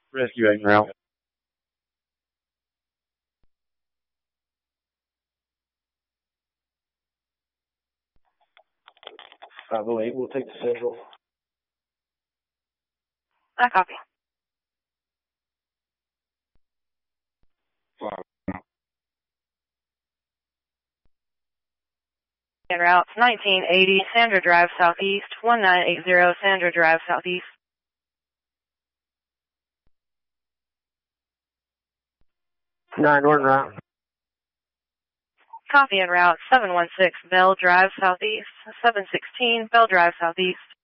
Rescue en route. 508, we'll take the central. I copy. En route 1980 Sandra Drive Southeast, 1980 Sandra Drive Southeast. 9-1 route. Copy en route 716 Bell Drive Southeast, 716 Bell Drive Southeast.